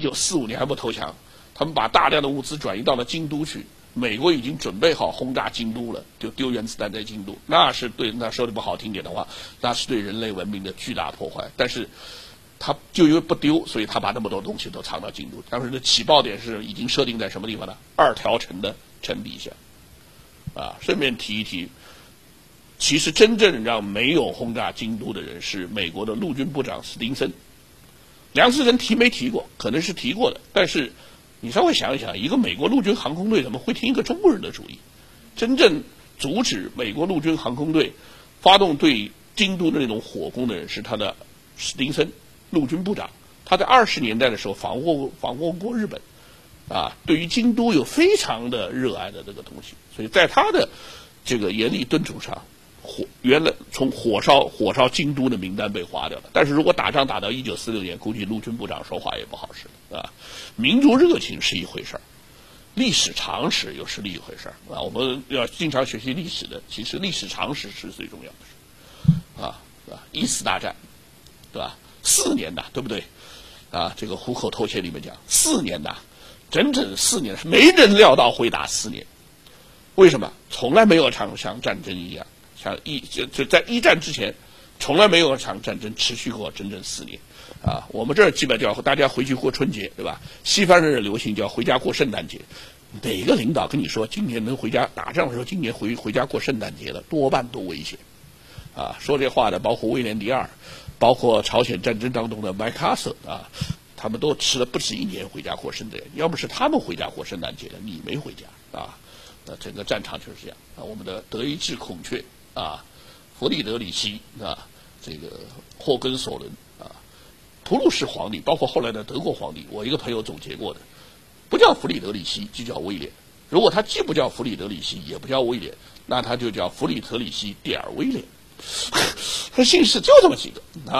1945年还不投降，他们把大量的物资转移到了京都去。美国已经准备好轰炸京都了，就丢原子弹在京都，那是对，那说的不好听点的话，那是对人类文明的巨大破坏。但是，他就因为不丢，所以他把那么多东西都藏到京都。当时的起爆点是已经设定在什么地方呢？2条城的城底下。顺便提一提，其实真正让没有轰炸京都的人是美国的陆军部长史汀森。梁思成提没提过？可能是提过的，但是你稍微想一想，一个美国陆军航空队怎么会听一个中国人的主意？真正阻止美国陆军航空队发动对京都的那种火攻的人是他的史汀森陆军部长。他在20年代的时候访问过日本，对于京都有非常的热爱的这个东西，所以在他的这个严厉敦促上，原来从火烧京都的名单被划掉了。但是如果打仗打到1946年，估计陆军部长说话也不好使民族热情是一回事儿，历史常识又是另一回事儿我们要经常学习历史的，其实历史常识是最重要的事1次大战，对吧？4年的，对不对？这个虎口偷窃里面讲4年的，整整4年，没人料到会打4年。为什么？从来没有场像战争一样，就在1战之前，从来没有场战争持续过整整4年。我们这儿基本叫大家回去过春节，对吧？西方人的流行叫回家过圣诞节。哪个领导跟你说今年能回家打仗的时候，今年回家过圣诞节了，多半都危险。说这话的包括威廉第2，包括朝鲜战争当中的麦克阿瑟他们都迟了不止1年回家过圣诞节。要不是他们回家过圣诞节的，你没回家那整个战场就是这样我们的德意志孔雀弗里德里希这个霍根索伦普鲁士皇帝，包括后来的德国皇帝，我一个朋友总结过的，不叫弗里德里希就叫威廉。如果他既不叫弗里德里希也不叫威廉，那他就叫弗里德里希第2威廉。他姓氏就这么几个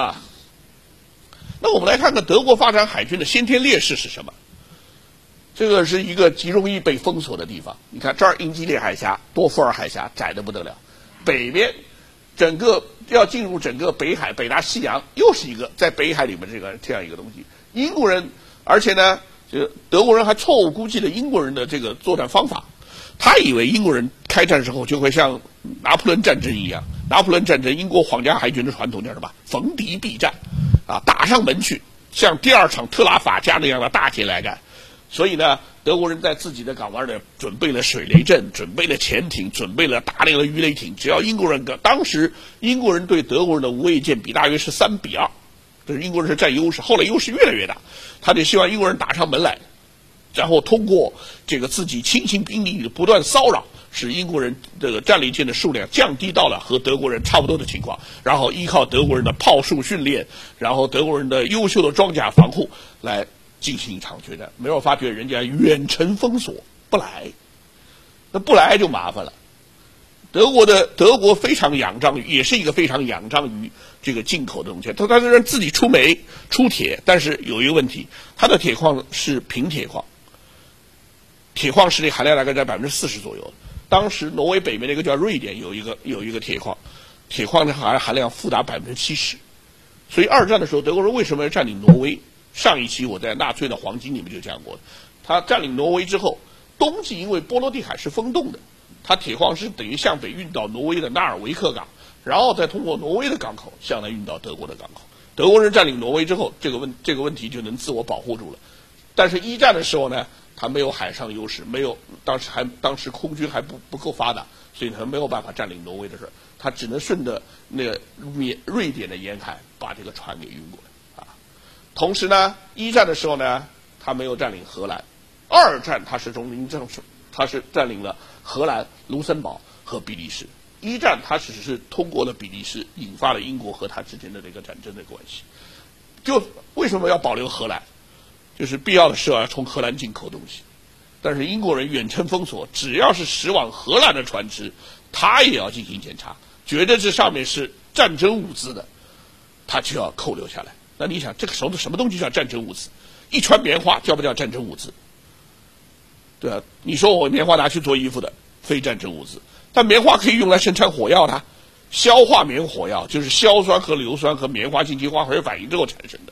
那我们来看看德国发展海军的先天劣势是什么。这个是一个极容易被封锁的地方。你看这儿英吉利海峡、多弗尔海峡窄得不得了，北边整个要进入整个北海、北大西洋，又是一个在北海里面这样一个东西。英国人，而且呢，德国人还错误估计了英国人的这个作战方法。他以为英国人开战之后就会像拿破仑战争一样，拿破仑战争英国皇家海军的传统叫什么？逢敌必战打上门去，像第2场特拉法加那样的大捷来干。所以呢，德国人在自己的港湾呢准备了水雷阵，准备了潜艇，准备了大量的鱼雷艇。只要英国人当时英国人对德国人的无畏舰比大约是3比2，这是英国人是占优势。后来优势越来越大，他就希望英国人打上门来，然后通过这个自己轻型兵力的不断骚扰，使英国人这个战列舰的数量降低到了和德国人差不多的情况，然后依靠德国人的炮术训练，然后德国人的优秀的装甲防护来进行一场决战。没有发觉人家远程封锁不来，那不来就麻烦了。德国非常仰仗于，也是一个非常仰仗于这个进口的东西。他是让自己出煤出铁，但是有一个问题，它的铁矿是贫铁矿，铁矿石的含量大概在40%左右。当时挪威北面那个叫瑞典有一个铁矿，铁矿的含量富达70%。所以2战的时候，德国人为什么要占领挪威？上一期我在纳粹的黄金里面就讲过，他占领挪威之后，冬季因为波罗的海是封冻的，他铁矿石等于向北运到挪威的纳尔维克港，然后再通过挪威的港口向南运到德国的港口。德国人占领挪威之后，这个问题就能自我保护住了。但是1战的时候呢，他没有海上优势，没有当时空军还不够发达，所以他没有办法占领挪威的事，他只能顺着那个瑞典的沿海把这个船给运过来同时呢，1战的时候呢，他没有占领荷兰；2战他是占领了荷兰、卢森堡和比利时。1战他只是通过了比利时，引发了英国和他之间的这个战争的关系。就为什么要保留荷兰？就是必要的时候要从荷兰进口东西，但是英国人远程封锁，只要是驶往荷兰的船只，他也要进行检查，觉得这上面是战争物资的，他就要扣留下来。那你想，这个时候的什么东西叫战争物资？一船棉花叫不叫战争物资？对啊，你说我棉花拿去做衣服的，非战争物资。但棉花可以用来生产火药的，消化棉火药就是硝酸和硫酸和棉花进行化学反应之后产生的，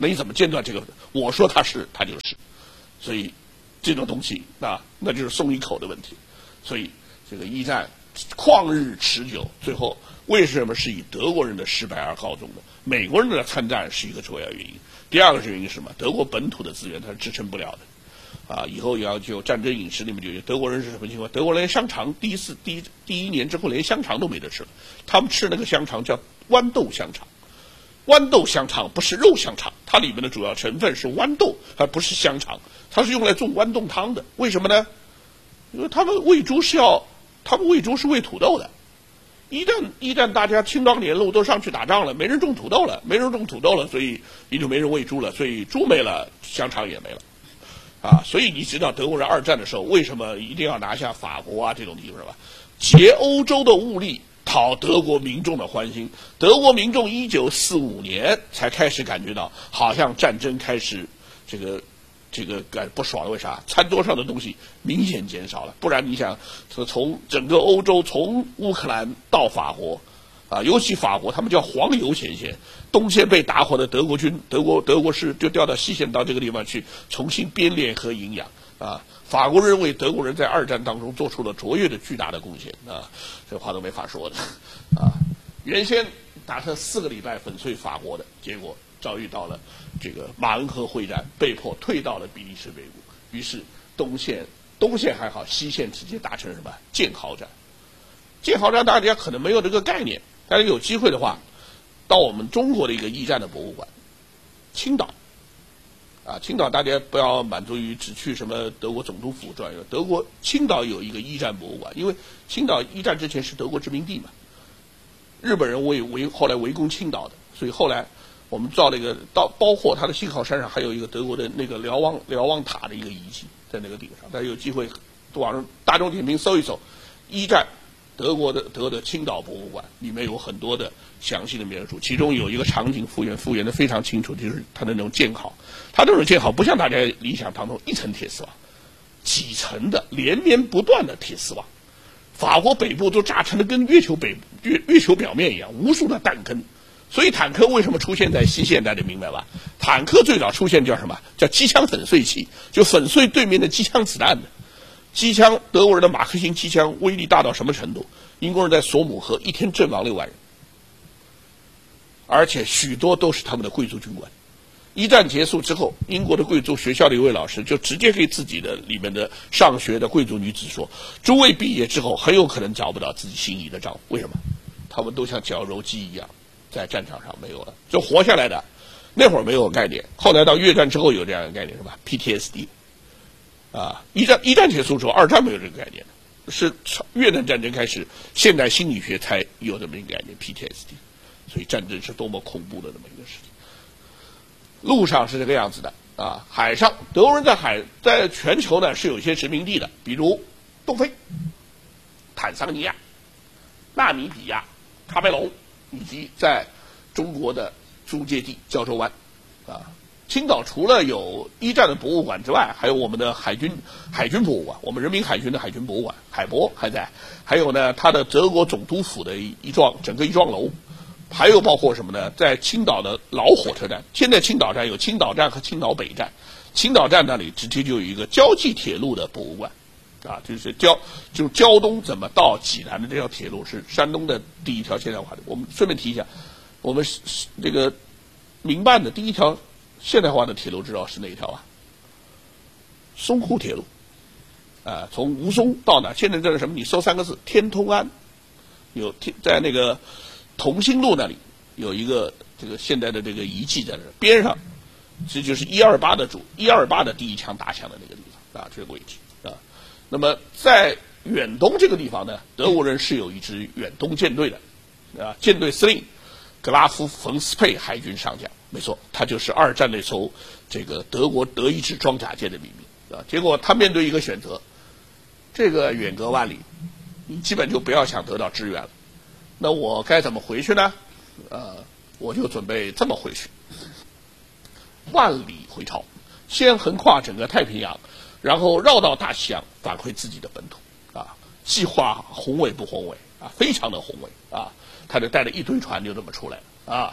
那你怎么间断这个？我说它是，它就是。所以这种东西那就是松一口的问题。所以这个一战旷日持久，最后为什么是以德国人的失败而告终的？美国人的参战是一个主要原因。第二个是原因是什么？德国本土的资源它是支撑不了的。以后也要就战争饮食里面就有德国人是什么情况？德国人连香肠第一年之后连香肠都没得吃了，他们吃那个香肠叫豌豆香肠。豌豆香肠不是肉香肠，它里面的主要成分是豌豆，而不是香肠，它是用来做豌豆汤的。为什么呢？因为他们喂猪是喂土豆的。一旦大家青壮年路都上去打仗了，没人种土豆了，所以也就没人喂猪了，所以猪没了，香肠也没了。所以你知道德国人二战的时候为什么一定要拿下法国这种地方是吧？劫欧洲的物力，讨德国民众的欢心。德国民众1945年才开始感觉到，好像战争开始这个不爽了。为啥？餐桌上的东西明显减少了。不然你想，从整个欧洲，从乌克兰到法国，尤其法国，他们叫黄油前线。东线被打垮的德国军，德国师就调到西线到这个地方去重新编练和营养。法国人为德国人在二战当中做出了卓越的巨大的贡献。这话都没法说的。原先打算4个礼拜粉碎法国的，结果遭遇到了这个马恩河会战，被迫退到了比利时北部。于是东线还好，西线直接达成什么堑壕战。堑壕战大家可能没有这个概念，但是有机会的话，到我们中国的一个一战的博物馆，青岛。青岛大家不要满足于只去什么德国总督府转悠，德国青岛有一个一战博物馆，因为青岛一战之前是德国殖民地嘛，日本人后来围攻青岛的，所以后来我们造了一个包括它的信号山上还有一个德国的那个瞭望塔的一个遗迹在那个地方上，大家有机会网上大众点评搜一搜，一战德国的青岛博物馆里面有很多的详细的描述，其中有一个场景复原的非常清楚，就是它的那种堑壕。它这种堑壕不像大家理想当中一层铁丝网，几层的连绵不断的铁丝网。法国北部都炸成了跟月球表面一样，无数的弹坑。所以坦克为什么出现在西线，大家明白吧？坦克最早出现叫什么？叫机枪粉碎器，就粉碎对面的机枪子弹的。机枪，德国人的马克沁机枪威力大到什么程度？英国人在索姆河一天阵亡6万人，而且许多都是他们的贵族军官。一战结束之后，英国的贵族学校的一位老师就直接给自己的里面的上学的贵族女子说，诸位毕业之后很有可能找不到自己心仪的丈夫。为什么？他们都像绞肉机一样在战场上没有了，就活下来的。那会儿没有概念，后来到越战之后有这样的概念，是吧 ？PTSD。一战结束之后，二战没有这个概念，是越南战争开始，现代心理学才有这么一个概念 PTSD。所以战争是多么恐怖的这么一个事情。路上是这个样子的海上德国人在全球呢是有一些殖民地的，比如东非、坦桑尼亚、纳米比亚、喀麦隆，以及在中国的租界地胶州湾。青岛除了有一战的博物馆之外，还有我们的海军博物馆，我们人民海军的海军博物馆，海博还在，还有呢它的德国总督府的整个一幢楼。还有包括什么呢？在青岛的老火车站，现在青岛站有青岛站和青岛北站，青岛站那里直接就有一个交际铁路的博物馆，就是胶东怎么到济南的这条铁路是山东的第一条现代化的。我们顺便提一下，我们这个民办的第一条现代化的铁路知道是哪一条啊？淞沪铁路，从吴淞到哪？现在这是什么？你搜3个字：天通庵，在那个同心路那里有一个这个现代的这个遗迹在这边上，这就是128的第一枪打响的那个地方这个位置那么在远东这个地方呢，德国人是有一支远东舰队的舰队司令格拉夫·冯斯佩海军上将，没错，他就是二战那艘这个德国德意志装甲舰的命名结果他面对一个选择，这个远隔万里，你基本就不要想得到支援了。那我该怎么回去呢？我就准备这么回去，万里回朝，先横跨整个太平洋，然后绕到大西洋，返回自己的本土计划宏伟不宏伟非常的宏伟他就带着一堆船就这么出来了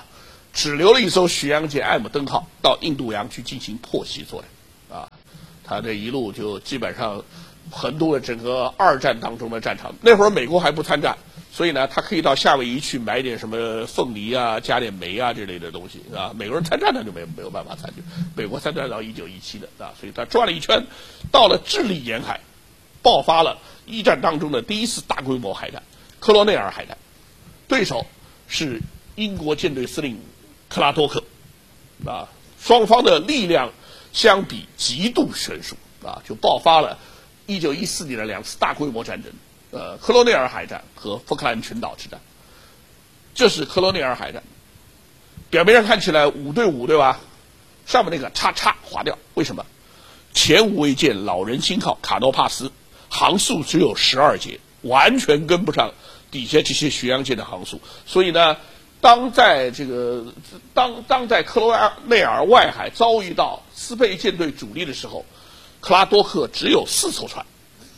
只留了一艘巡洋舰艾姆登号到印度洋去进行破袭作战，他这一路就基本上横渡了整个二战当中的战场。那会儿美国还不参战，所以呢，他可以到夏威夷去买点什么凤梨啊、加点煤啊这类的东西美国人参战他就没有办法参与，美国参战到1917的所以他转了一圈，到了智利沿海，爆发了一战当中的第一次大规模海战——克罗内尔海战，对手是英国舰队司令克拉多克双方的力量相比极度悬殊就爆发了1914年的2次大规模战争，克罗内尔海战和福克兰群岛之战。这是克罗内尔海战，表面上看起来5对5，对吧？上面那个叉叉划掉，为什么？前无畏舰老人星号卡诺帕斯航速只有12节，完全跟不上底下这些巡洋舰的航速，所以呢，当在克罗内尔外海遭遇到斯佩舰队主力的时候，克拉多克只有4艘船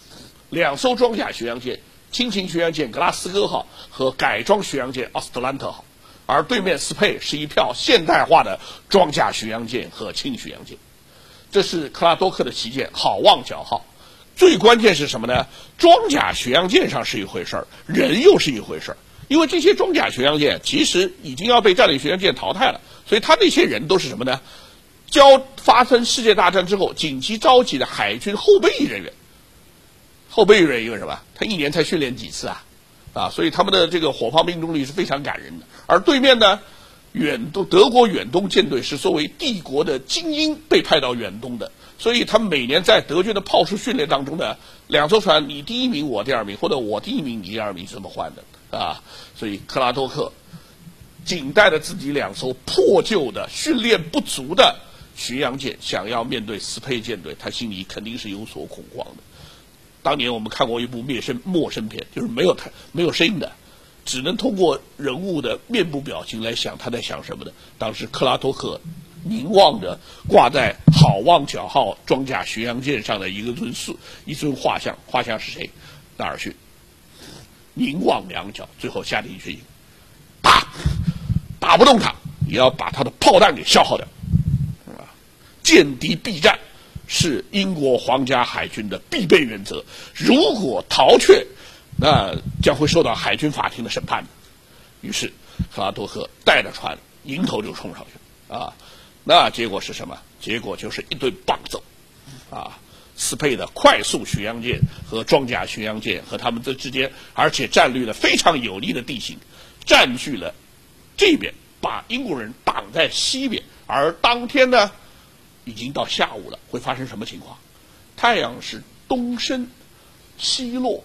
，2艘装甲巡洋舰轻型巡洋舰格拉斯哥号和改装巡洋舰奥斯特兰特号，而对面斯佩是一票现代化的装甲巡洋舰和轻巡洋舰。这是克拉多克的旗舰好望角号。最关键是什么呢？装甲巡洋舰上是一回事儿，人又是一回事儿。因为这些装甲巡洋舰其实已经要被战略巡洋舰淘汰了，所以他那些人都是什么呢？发生世界大战之后紧急召集的海军后备役人员。后备役人员因为什么？他1年才训练几次所以他们的这个火炮命中率是非常感人的。而对面呢，德国远东舰队是作为帝国的精英被派到远东的，所以他们每年在德军的炮术训练当中呢，2艘船你第1名我第2名，或者我第1名你第2名是这么换的所以克拉多克仅带着自己2艘破旧的训练不足的巡洋舰，想要面对斯佩舰队，他心里肯定是有所恐慌的。当年我们看过一部陌生片，就是没有声音的，只能通过人物的面部表情来想他在想什么的。当时克拉多克凝望着挂在好望角号装甲巡洋舰上的一尊画像，画像是谁？纳尔逊。凝望2角，最后下定决心，打不动他，也要把他的炮弹给消耗掉。歼敌避战是英国皇家海军的必备原则，如果逃却，那将会受到海军法庭的审判的。于是克拉多克带着船迎头就冲上去那结果是什么？结果就是一顿棒揍斯佩的快速巡洋舰和装甲巡洋舰和他们这之间，而且占据了非常有利的地形，占据了这边，把英国人挡在西边。而当天呢，已经到下午了，会发生什么情况？太阳是东升西落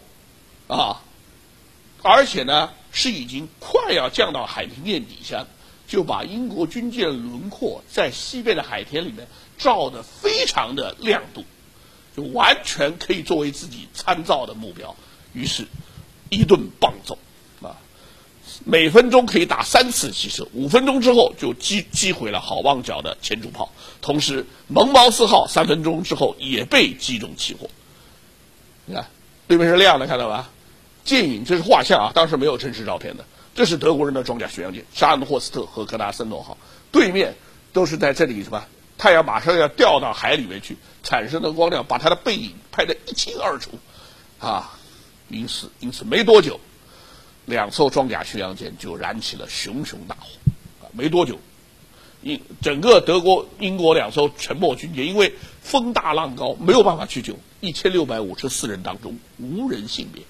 而且呢是已经快要降到海平面底下，就把英国军舰轮廓在西边的海天里面照得非常的亮度，就完全可以作为自己参照的目标。于是一顿棒揍每分钟可以打3次气射，5分钟之后就击毁了好望角的前主炮，同时蒙茅斯号3分钟之后也被击中起火。你看对面是亮的，看到吧？舰影，这是画像当时没有真实照片的。这是德国人的装甲巡洋舰沙恩霍斯特和格纳森诺号，对面都是在这里太阳马上要掉到海里面去，产生的光亮把它的背影拍得一清二楚因此没多久，2艘装甲巡洋舰就燃起了熊熊大火没多久，整个英国2艘沉没军舰因为风大浪高没有办法去救，1654人当中无人幸免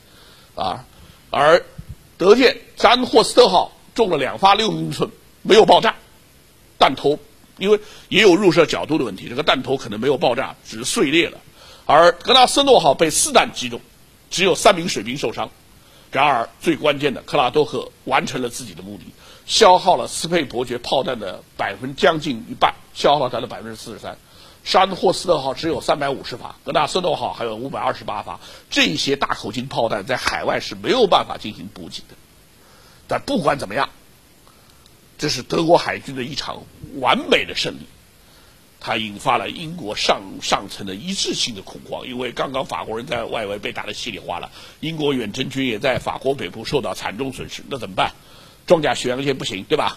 而德舰沙恩霍斯特号中了2发6英寸，没有爆炸，弹头因为也有入射角度的问题，这个弹头可能没有爆炸，只是碎裂了。而格纳斯诺号被4弹击中，只有3名水兵受伤。然而最关键的，克拉多克完成了自己的目的，消耗了斯佩伯爵炮弹的将近一半，消耗了它的43%。沙恩霍斯特号只有350发，格纳斯诺号还有528发，这些大口径炮弹在海外是没有办法进行补给的。但不管怎么样，这是德国海军的一场完美的胜利，它引发了英国上层的一致性的恐慌，因为刚刚法国人在外围被打得稀里哗啦，英国远征军也在法国北部受到惨重损失，那怎么办？装甲巡洋舰不行，对吧？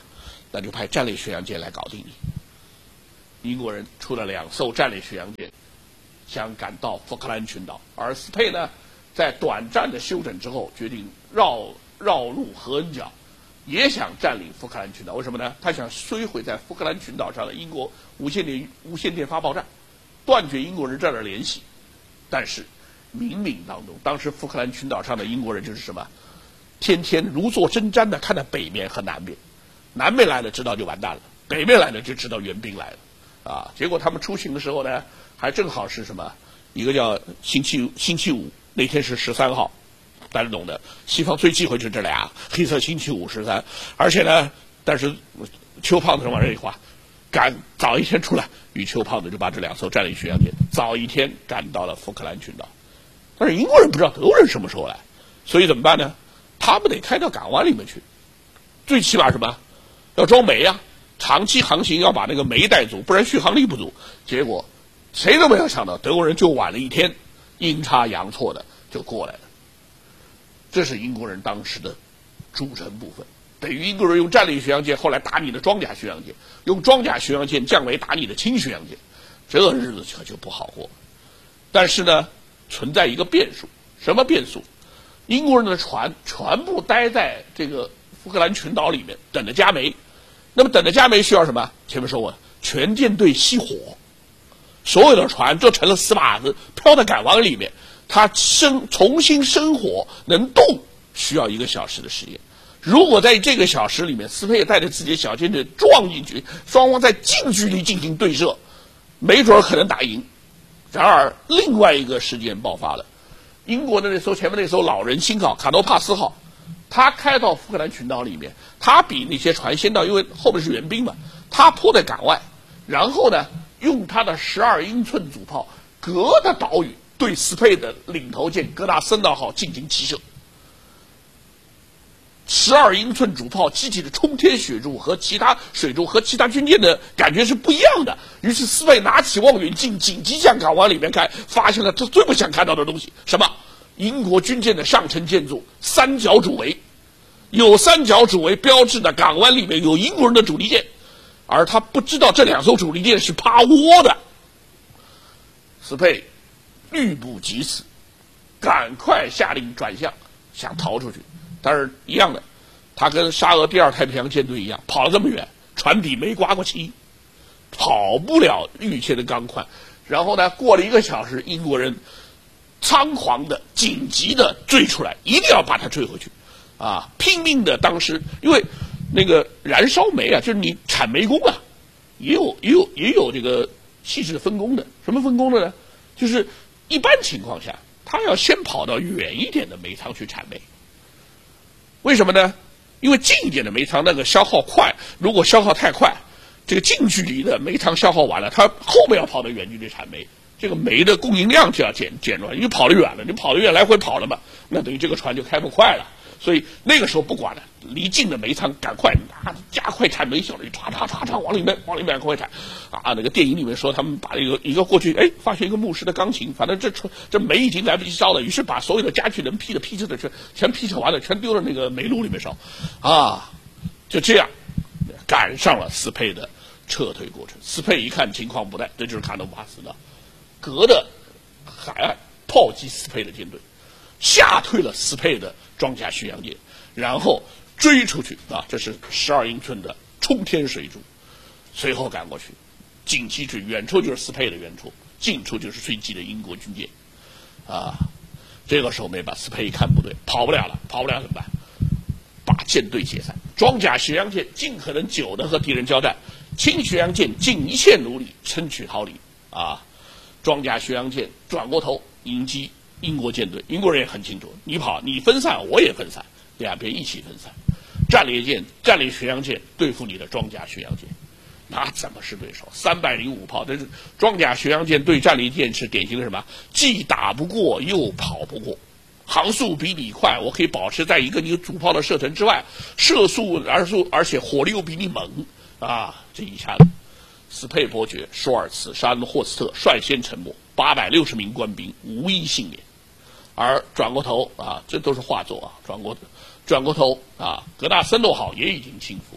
那就派战略巡洋舰来搞定你。英国人出了2艘战略巡洋舰，想赶到福克兰群岛，而斯佩呢，在短暂的休整之后，决定绕路荷恩角，也想占领福克兰群岛。为什么呢？他想摧毁在福克兰群岛上的英国无线电发报站，断绝英国人这儿的联系。但是冥冥当中，当时福克兰群岛上的英国人就是什么？天天如坐针毡的看着北面和南面，南面来了知道就完蛋了，北面来了就知道援兵来了啊！结果他们出行的时候呢，还正好是什么？一个叫星期五，那天是13号，大家懂的。西方最忌讳就这俩，黑色星期五13。而且呢，但是邱胖子往这一话，赶早一天出来，与邱胖子就把这2艘战略巡洋舰早一天赶到了福克兰群岛。但是英国人不知道德国人什么时候来，所以怎么办呢？他们得开到港湾里面去，最起码什么？要装煤啊，长期航行要把那个煤带足，不然续航力不足。结果谁都没有想到，德国人就晚了1天，阴差阳错的就过来了。这是英国人当时的组成部分，等于英国人用战略巡洋舰后来打你的装甲巡洋舰，用装甲巡洋舰降维打你的轻巡洋舰，这日子可就不好过。但是呢，存在一个变数，什么变数？英国人的船全部待在这个福克兰群岛里面，等着加煤。那么等着加煤需要什么？前面说过，全舰队熄火，所有的船就成了死靶子，飘在港湾里面。它重新生火能动，需要1个小时的时间。如果在这个小时里面，斯佩带着自己的小舰队撞进去，双方在近距离进行对射，没准可能打赢。然而，另外一个事件爆发了。英国的前面那艘老人星号卡诺帕斯号，他开到福克兰群岛里面，他比那些船先到，因为后面是援兵嘛，他拖在港外，然后呢，用他的12英寸主炮隔着岛屿对斯佩的领头舰格达森道号进行击射。12英寸主炮激起的冲天水柱和其他军舰的感觉是不一样的。于是斯佩拿起望远镜，紧急向港湾里面看，发现了他最不想看到的东西，什么？英国军舰的上层建筑三角主围，有三角主围标志的港湾里面有英国人的主力舰，而他不知道这2艘主力舰是趴窝的。斯佩虑不及此，赶快下令转向，想逃出去。但是一样的，他跟沙俄第2太平洋舰队一样，跑了这么远，船底没刮过漆，跑不了预切的钢块。然后呢，过了1个小时，英国人仓皇的、紧急的追出来，一定要把它追回去，啊，拼命的。当时因为那个燃烧煤啊，就是你产煤工啊，也有这个细致分工的。什么分工的呢？就是一般情况下，他要先跑到远一点的煤仓去产煤。为什么呢？因为近一点的煤仓那个消耗快，如果消耗太快，这个近距离的煤仓消耗完了，它后面要跑到远距离产煤，这个煤的供应量就要减弱，因为跑得远了，你跑得远来回跑了嘛，那等于这个船就开不快了。所以那个时候不管了，离近的煤仓赶快加快产煤效率，唰往里面赶快产啊！那个电影里面说他们把一个过去，发现一个牧师的钢琴，反正这煤已经来不及烧了，于是把所有的家具能劈的全劈扯完了，全丢到那个煤炉里面烧，啊，就这样赶上了斯佩的撤退过程。斯佩一看情况不对，这就是卡诺帕斯的，隔着海岸炮击斯佩的舰队，吓退了斯佩的装甲巡洋舰，然后追出去啊！这是12英寸的冲天水柱，随后赶过去，紧急追，远处就是斯佩的远处，近处就是追击的英国军舰，啊！这个时候没把斯佩一看不对，跑不了怎么办？把舰队解散，装甲巡洋舰尽可能久的和敌人交战，轻巡洋舰尽一切努力争取逃离啊！装甲巡洋舰转过头迎击英国舰队，英国人也很清楚，你跑你分散我也分散，两边一起分散。战略巡洋舰对付你的装甲巡洋舰，那怎么是对手？305炮，这是装甲巡洋舰对战列舰是典型的什么？既打不过又跑不过，航速比你快，我可以保持在一个你主炮的射程之外，射速而且火力又比你猛啊！这一下子，斯佩伯爵、舒尔茨、沙恩霍斯特率先沉没，860名官兵无一幸免。而转过头啊，这都是画作啊，转过头啊，格大森诺号也已经倾覆，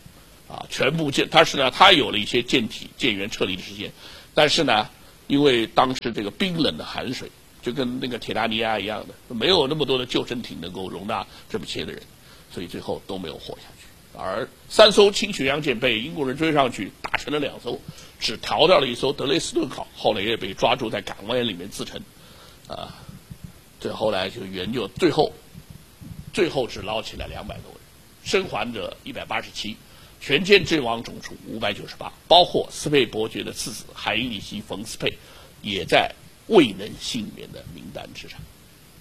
全部但是呢，它有了一些舰体舰员撤离的时间，但是呢，因为当时这个冰冷的海水，就跟那个铁达尼亚一样的，没有那么多的救生艇能够容纳这么些的人，所以最后都没有活下去。而3艘轻巡洋舰被英国人追上去，打沉了2艘，只逃掉了1艘德累斯顿号，后来也被抓住在港湾里面自沉，这后来就援救，最后只捞起来200多人，生还者187，全舰阵亡总数598，包括斯佩伯爵的次子海因里希·冯·斯佩也在未能幸免的名单之上。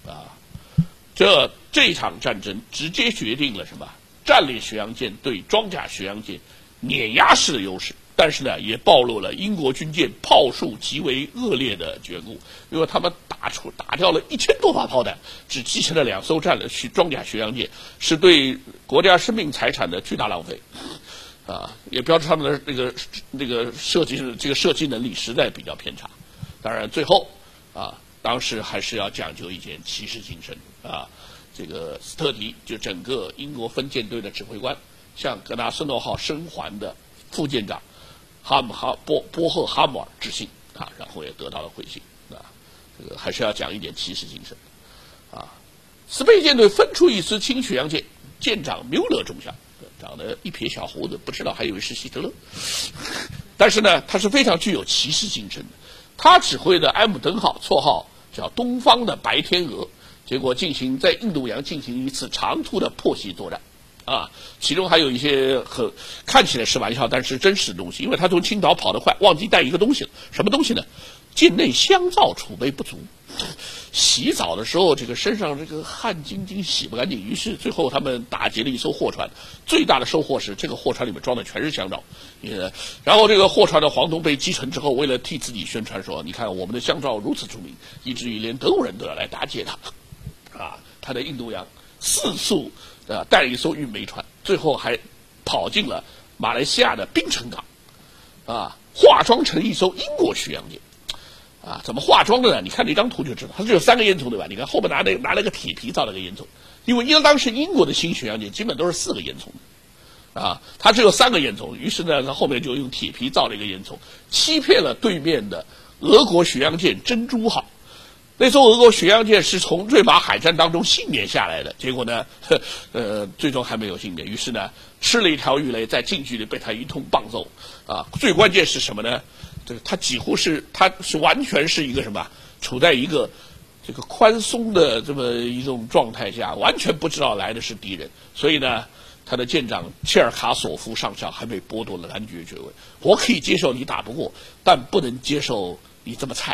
这场战争直接决定了什么？战列巡洋舰对装甲巡洋舰碾压式的优势，但是呢，也暴露了英国军舰炮术极为恶劣的缘故，因为他们打掉了1000多发炮弹，只击沉了2艘装甲巡洋舰，是对国家生命财产的巨大浪费，也标志他们的那个射击能力实在比较偏差。当然，最后当时还是要讲究一件骑士精神这个斯特迪就整个英国分舰队的指挥官，向格纳斯诺号生还的副舰长波赫哈姆尔致信然后也得到了回信这个还是要讲一点骑士精神斯佩舰队分出一支轻巡洋舰，舰长缪勒中校，长得一撇小胡子，不知道还以为是希特勒，但是呢，他是非常具有骑士精神的。他指挥的埃姆登号，绰号叫东方的白天鹅，结果在印度洋进行一次长途的破袭作战其中还有一些看起来是玩笑，但是真实的东西，因为他从青岛跑得快，忘记带一个东西了，什么东西呢？舰内香皂储备不足，洗澡的时候这个身上这个汗津津洗不干净，于是最后他们打劫了一艘货船，最大的收获是这个货船里面装的全是香皂，然后这个货船的黄铜被击沉之后，为了替自己宣传说，你看我们的香皂如此出名，以至于连德国人都要来打劫他他在印度洋4速带了一艘运煤船，最后还跑进了马来西亚的槟城港化妆成一艘英国巡洋舰怎么化妆的呢？你看这张图就知道，它只有3个烟囱对吧？你看后面拿了个铁皮造了个烟囱，因为当时英国的新巡洋舰基本都是4个烟囱它只有3个烟囱，于是呢，它后面就用铁皮造了一个烟囱，欺骗了对面的俄国巡洋舰珍珠号。那艘俄国巡洋舰是从瑞玛海战当中幸免下来的，结果呢，最终还没有幸免，于是呢，吃了一条鱼雷，在近距离被他一通棒揍最关键是什么呢？他完全是一个什么？处在一个这个宽松的这么一种状态下，完全不知道来的是敌人，所以呢，他的舰长切尔卡索夫上校还被剥夺了男爵爵位。我可以接受你打不过，但不能接受你这么菜。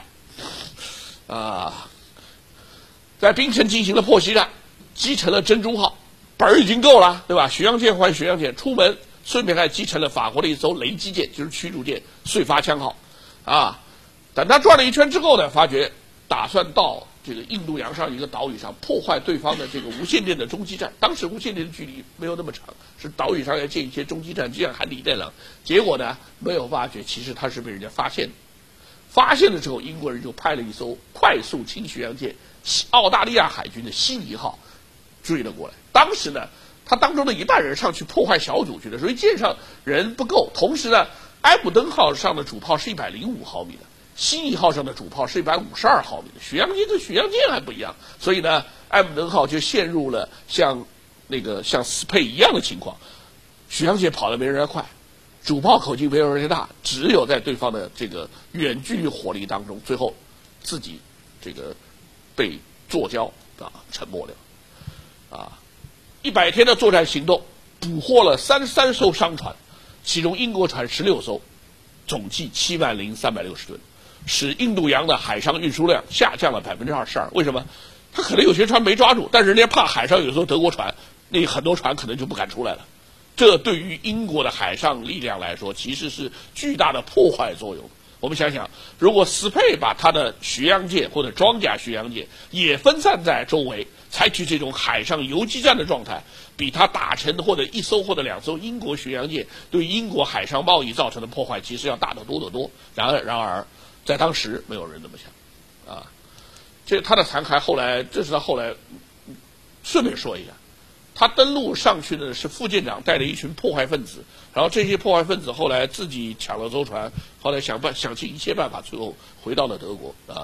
在槟城进行了破袭战，击沉了珍珠号，本儿已经够了，对吧？巡洋舰换巡洋舰，出门顺便还击沉了法国的一艘雷击舰，就是驱逐舰遂发枪号等他转了一圈之后呢，发觉打算到这个印度洋上一个岛屿上破坏对方的这个无线电的中继站。当时无线电的距离没有那么长，是岛屿上要建一些中继站，就像海底电缆。结果呢，没有发觉，其实他是被人家发现的。发现了之后，英国人就派了一艘快速轻巡洋舰澳大利亚海军的悉尼号追了过来。当时呢，他当中的一半人上去破坏小组去了，所以舰上人不够。同时呢，埃姆登号上的主炮是105毫米的，悉尼号上的主炮是152毫米的，巡洋舰跟巡洋舰还不一样，所以呢，埃姆登号就陷入了像斯佩一样的情况，巡洋舰跑得没人家快，主炮口径没有人家大，只有在对方的这个远距离火力当中，最后自己这个被坐礁沉没了100天的作战行动，捕获了33艘商船，其中英国船16艘，总计70360吨，使印度洋的海上运输量下降了22%。为什么？他可能有些船没抓住，但是人家怕海上有艘德国船，那很多船可能就不敢出来了。这对于英国的海上力量来说，其实是巨大的破坏作用。我们想想，如果斯佩把他的巡洋舰或者装甲巡洋舰也分散在周围，采取这种海上游击战的状态，比他打沉或者1艘或者2艘英国巡洋舰对英国海上贸易造成的破坏，其实要大得多得多。然而，在当时没有人这么想这他的残骸后来，这是他后来顺便说一下， 他登陆上去的是副舰长带着一群破坏分子，然后这些破坏分子后来自己抢了舟船，后来想尽一切办法，最后回到了德国啊。